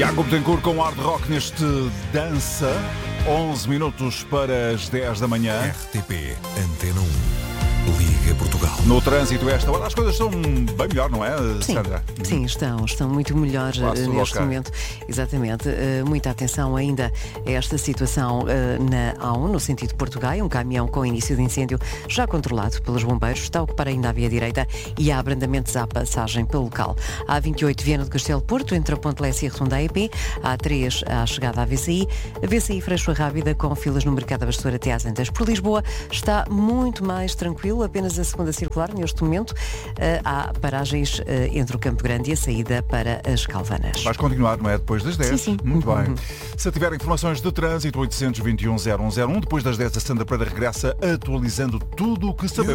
Tiago Betancourt com Hard Rock neste Dança. 11 minutos para as 10 da manhã. RTP Antena 1. Liga Portugal. No trânsito, esta hora, as coisas estão bem melhor, não é, Sandra? Sim, estão muito melhor neste momento. Exatamente. Muita atenção ainda a esta situação na A1, no sentido de Portugal. Um caminhão com início de incêndio já controlado pelos bombeiros. Está a ocupar ainda a via direita e há abrandamentos à passagem pelo local. A A28 Viana do Castelo Porto, entre a Ponte Lessa e a Rotunda AEP. A A3 à chegada à VCI. A VCI Freixo Rábida com filas no Mercado da Vassoura até às Antas. Por Lisboa está muito mais tranquilo. Apenas a segunda circular, neste momento, há paragens entre o Campo Grande e a saída para as Calvanas. Vais continuar, não é? Depois das 10. Sim. Muito bem. Se tiver informações de trânsito, 821-0101. Depois das 10, a Sandra Pereira regressa atualizando tudo o que sabemos.